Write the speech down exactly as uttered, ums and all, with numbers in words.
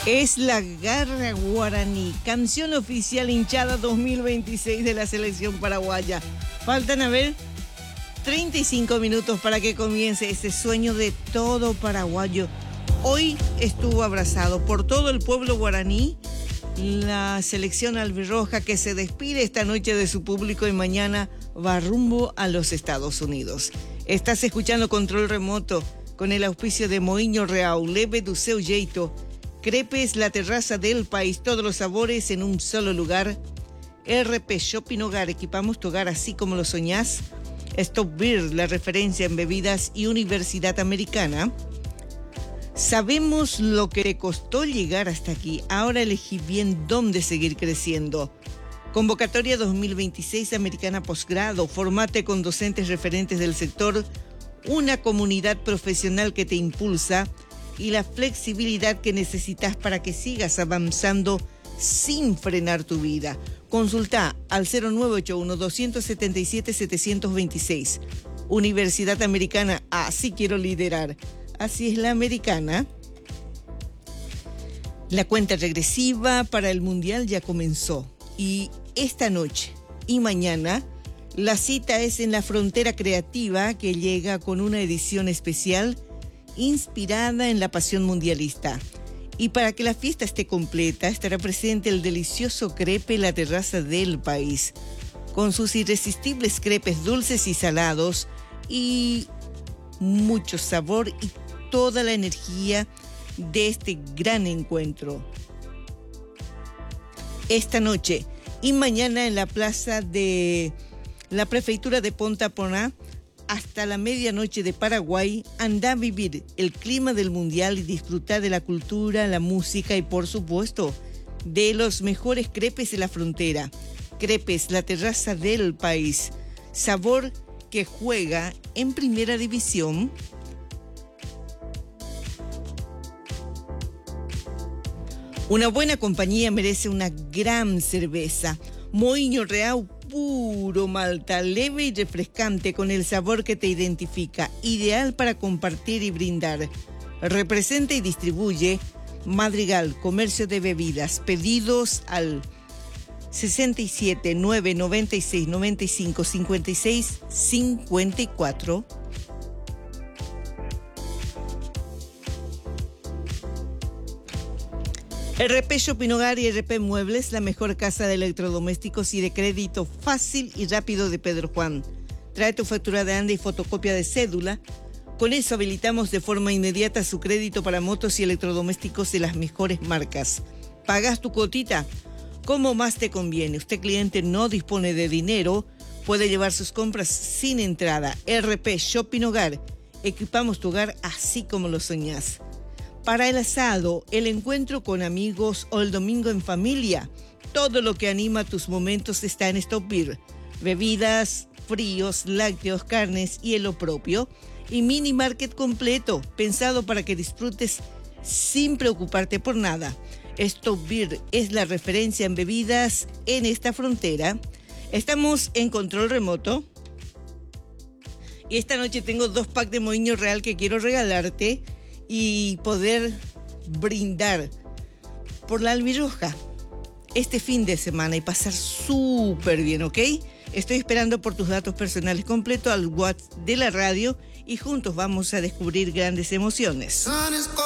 Es la Garra Guaraní, canción oficial hinchada dos mil veintiséis de la selección paraguaya. Faltan, a ver, treinta y cinco minutos para que comience ese sueño de todo paraguayo. Hoy estuvo abrazado por todo el pueblo guaraní la selección albirroja, que se despide esta noche de su público y mañana va rumbo a los Estados Unidos. Estás escuchando Control Remoto con el auspicio de Moinho Real, Leve do seu jeito, Crepes, la terraza del país, todos los sabores en un solo lugar. R P Shopping Hogar, equipamos tu hogar así como lo soñás. Stop Beer, la referencia en bebidas, y Universidad Americana. Sabemos lo que te costó llegar hasta aquí, ahora elegí bien dónde seguir creciendo. Convocatoria dos mil veintiséis Americana Posgrado, formate con docentes referentes del sector, una comunidad profesional que te impulsa y la flexibilidad que necesitas para que sigas avanzando sin frenar tu vida. Consulta al cero nueve ocho uno, dos siete siete, siete dos seis. Universidad Americana, así quiero liderar. Así es la americana. La cuenta regresiva para el Mundial ya comenzó. Y esta noche y mañana la cita es en la Frontera Creativa, que llega con una edición especial inspirada en la pasión mundialista. Y para que la fiesta esté completa, estará presente el delicioso crepe La Terraza del País, con sus irresistibles crepes dulces y salados y mucho sabor y toda la energía de este gran encuentro. Esta noche y mañana en la plaza de la Prefeitura de Ponta Porã, hasta la medianoche de Paraguay, anda a vivir el clima del Mundial y disfrutar de la cultura, la música y, por supuesto, de los mejores crepes de la frontera. Crepes, La Terraza del País. Sabor que juega en primera división. Una buena compañía merece una gran cerveza. Moinho Real, puro malta, leve y refrescante con el sabor que te identifica, ideal para compartir y brindar. Representa y distribuye Madrigal, comercio de bebidas. Pedidos al sesenta y siete, nueve, noventa y seis, noventa y cinco, cincuenta y seis, cincuenta y cuatro. R P Shopping Hogar y R P Muebles, la mejor casa de electrodomésticos y de crédito fácil y rápido de Pedro Juan. Trae tu factura de anda y fotocopia de cédula. Con eso habilitamos de forma inmediata su crédito para motos y electrodomésticos de las mejores marcas. Pagas tu cuotita como más te conviene. Usted, cliente, no dispone de dinero, puede llevar sus compras sin entrada. R P Shopping Hogar, equipamos tu hogar así como lo soñás. Para el asado, el encuentro con amigos o el domingo en familia, todo lo que anima tus momentos está en Stop Beer. Bebidas, fríos, lácteos, carnes y lo propio. Y mini market completo, pensado para que disfrutes sin preocuparte por nada. Stop Beer es la referencia en bebidas en esta frontera. Estamos en Control Remoto. Y esta noche tengo dos packs de Moinho Real que quiero regalarte y poder brindar por la albirroja este fin de semana y pasar súper bien, ¿ok? Estoy esperando por tus datos personales completos al WhatsApp de la radio y juntos vamos a descubrir grandes emociones.